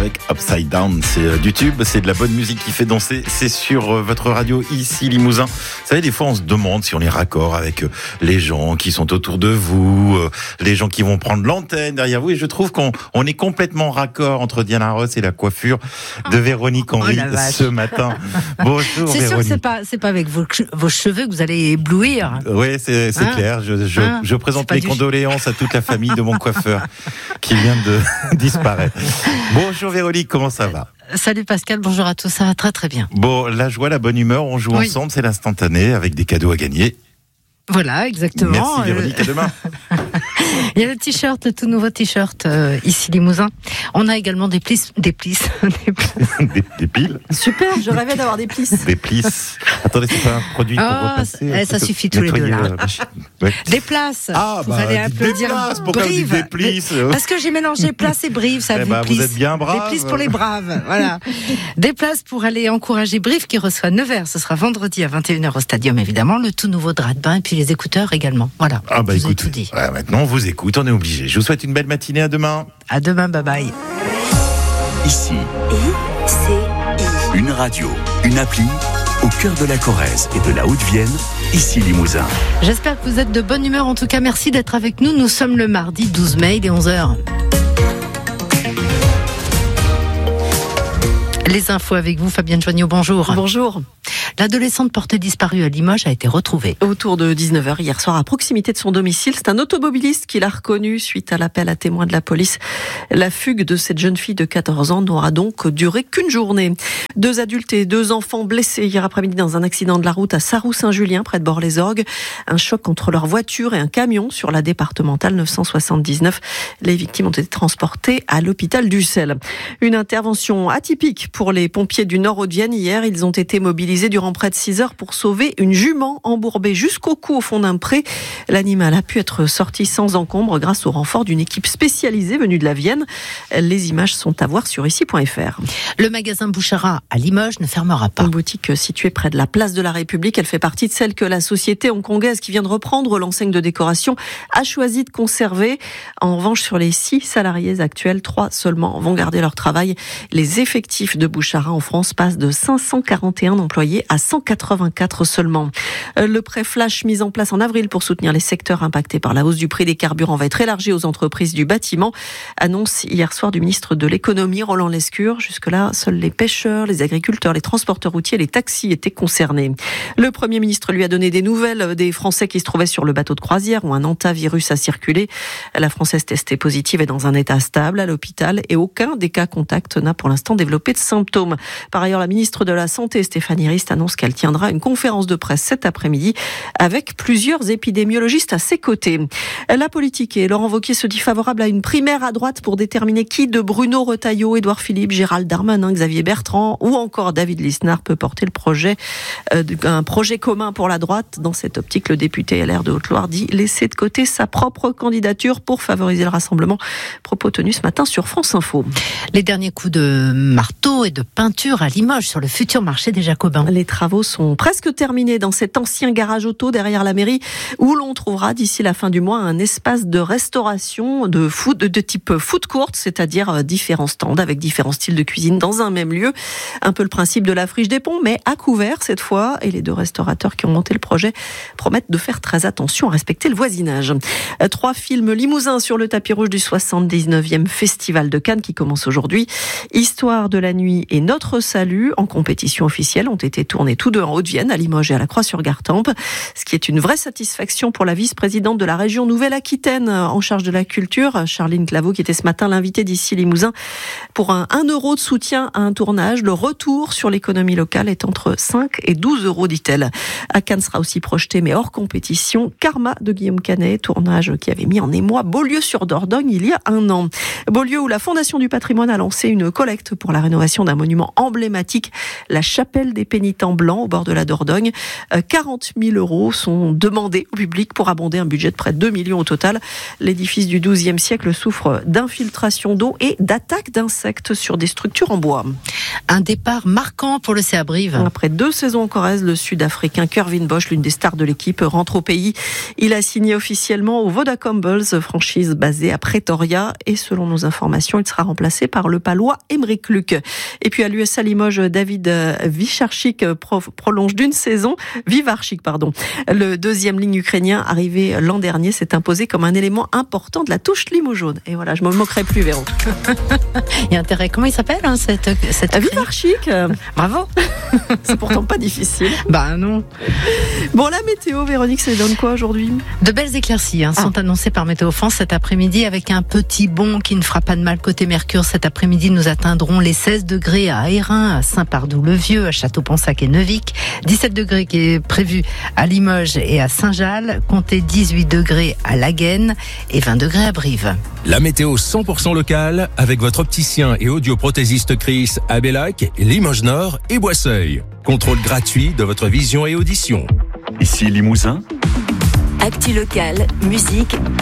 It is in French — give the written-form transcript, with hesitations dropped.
avec Upside Down. C'est du tube, c'est de la bonne musique qui fait danser. C'est sur votre radio ici Limousin. Vous savez, des fois on se demande si on est raccord avec les gens qui sont autour de vous, les gens qui vont prendre l'antenne derrière vous. Et je trouve qu'on est complètement raccord entre Diana Ross et la coiffure de Véronique Henry ce matin. Bonjour c'est Véronique. C'est sûr que c'est pas avec vos cheveux que vous allez éblouir. Oui, c'est clair. Je présente mes condoléances à toute la famille de mon coiffeur qui vient de disparaître. Bonjour Véronique, comment ça va ? Salut Pascal, bonjour à tous, ça va très très bien. Bon, la joie, la bonne humeur, on joue ensemble, c'est l'instantané avec des cadeaux à gagner. Voilà, exactement. Merci Véronique, à demain. Il y a le t-shirt, le tout nouveau t-shirt ici Limousin. On a également des piles. Super, je rêvais d'avoir des plisses. Des plisses. Attendez, c'est pas un produit pour repasser. Ça suffit tous les deux là. Des places. Pour aller applaudir. Brive. Des plisses. Parce que j'ai mélangé place et Brive, ça vous vous êtes bien braves. Des plisses pour les braves, voilà. Des places pour aller encourager Brive qui reçoit Nevers. Ce sera vendredi à 21h au Stadium évidemment. Le tout nouveau drap de bain et puis les écouteurs également. Voilà. Écoute, tout dit. Maintenant on vous écoute, on est obligé. Je vous souhaite une belle matinée, à demain. À demain, bye bye. Ici, une radio, une appli, au cœur de la Corrèze et de la Haute-Vienne, ici Limousin. J'espère que vous êtes de bonne humeur. En tout cas, merci d'être avec nous. Nous sommes le mardi 12 mai, il est 11h. Les infos avec vous, Fabienne Joignot, bonjour. Bonjour. L'adolescente portée disparue à Limoges a été retrouvée. Autour de 19h hier soir, à proximité de son domicile, c'est un automobiliste qui l'a reconnue suite à l'appel à témoins de la police. La fugue de cette jeune fille de 14 ans n'aura donc duré qu'une journée. 2 adultes et 2 enfants blessés hier après-midi dans un accident de la route à Sarroux-Saint-Julien, près de Bord-les-Orgues. Un choc entre leur voiture et un camion sur la départementale 979. Les victimes ont été transportées à l'hôpital d'Ussel. Une intervention atypique pour les pompiers du Nord-Haute-Vienne. Hier, ils ont été mobilisés durant près de 6 heures pour sauver une jument embourbée jusqu'au cou au fond d'un pré. L'animal a pu être sorti sans encombre grâce au renfort d'une équipe spécialisée venue de la Vienne. Les images sont à voir sur ici.fr. Le magasin Bouchara à Limoges ne fermera pas. Une boutique située près de la place de la République. Elle fait partie de celle que la société hongkongaise qui vient de reprendre l'enseigne de décoration a choisi de conserver. En revanche, sur les 6 salariés actuels, 3 seulement vont garder leur travail. Les effectifs de Bouchara en France passent de 541 employés à 184 seulement. Le prêt flash mis en place en avril pour soutenir les secteurs impactés par la hausse du prix des carburants va être élargi aux entreprises du bâtiment. Annonce hier soir du ministre de l'économie, Roland Lescure. Jusque-là, seuls les pêcheurs, les agriculteurs, les transporteurs routiers, les taxis étaient concernés. Le Premier ministre lui a donné des nouvelles des Français qui se trouvaient sur le bateau de croisière où un hantavirus a circulé. La Française testée positive est dans un état stable à l'hôpital et aucun des cas contacts n'a pour l'instant développé de symptômes. Par ailleurs, la ministre de la Santé, Stéphanie Rist, annonce qu'elle tiendra une conférence de presse cet après-midi avec plusieurs épidémiologistes à ses côtés. La politique et Laurent Wauquiez se dit favorable à une primaire à droite pour déterminer qui de Bruno Retailleau, Édouard Philippe, Gérald Darmanin, Xavier Bertrand ou encore David Lisnard peut porter le projet, un projet commun pour la droite. Dans cette optique, le député LR de Haute-Loire dit laisser de côté sa propre candidature pour favoriser le rassemblement. Propos tenus ce matin sur France Info. Les derniers coups de marteau et de peinture à Limoges sur le futur marché des Jacobins. Les travaux sont presque terminés dans cet ancien garage auto derrière la mairie où l'on trouvera d'ici la fin du mois un espace de restauration de type food court, c'est-à-dire différents stands avec différents styles de cuisine dans un même lieu. Un peu le principe de la friche des ponts, mais à couvert cette fois. Et les 2 restaurateurs qui ont monté le projet promettent de faire très attention à respecter le voisinage. 3 films limousins sur le tapis rouge du 79e Festival de Cannes qui commence aujourd'hui. Histoire de la nuit et Notre Salut en compétition officielle ont été tournés tous 2 en Haute-Vienne, à Limoges et à la Croix-sur-Gartempe. Ce qui est une vraie satisfaction pour la vice-présidente de la région Nouvelle-Aquitaine en charge de la culture, Charline Claveau, qui était ce matin l'invitée d'ici Limousin pour un 1 € de soutien à un tournage. Le retour sur l'économie locale est entre 5 et 12 €, dit-elle. À Cannes sera aussi projeté, mais hors compétition, Karma de Guillaume Canet, tournage qui avait mis en émoi Beaulieu-sur-Dordogne il y a 1 an. Beaulieu où la Fondation du patrimoine a lancé une collecte pour la rénovation d'un monument emblématique, la chapelle des pénitents Blanc, au bord de la Dordogne. 40 000 € sont demandés au public pour abonder un budget de près de 2 millions au total. L'édifice du XIIe siècle souffre d'infiltration d'eau et d'attaques d'insectes sur des structures en bois. Un départ marquant pour le CA Brive. Après 2 saisons en Corrèze, le Sud-Africain Kervin Bosch, l'une des stars de l'équipe, rentre au pays. Il a signé officiellement au Vodacom Bulls, franchise basée à Pretoria. Et selon nos informations, il sera remplacé par le Palois Aymeric Luc. Et puis à l'USA Limoges, David Vivarchik prolonge d'une saison. Vivarchik, pardon. Le deuxième ligne ukrainien, arrivé l'an dernier, s'est imposé comme un élément important de la touche limojaune. Et voilà, je ne me moquerai plus, Véro. Il y a intérêt. Comment il s'appelle cette Vivarchik. Bravo. C'est pourtant pas difficile. Bah non. Bon, la météo, Véronique, ça donne quoi aujourd'hui ? De belles éclaircies sont annoncées par Météo France cet après-midi avec un petit bond qui ne fera pas de mal côté Mercure. Cet après-midi, nous atteindrons les 16 degrés à Ayrin, à Saint-Pardoux-le-Vieux, à Château-Ponsac et Neuvic. 17 degrés qui est prévu à Limoges et à Saint-Jalles. Comptez 18 degrés à Laguenne et 20 degrés à Brive. La météo 100% locale avec votre opticien et audioprothésiste Chris à Bellac, Limoges Nord et Boisseuil. Contrôle gratuit de votre vision et audition. Ici Limousin. Actu locale, musique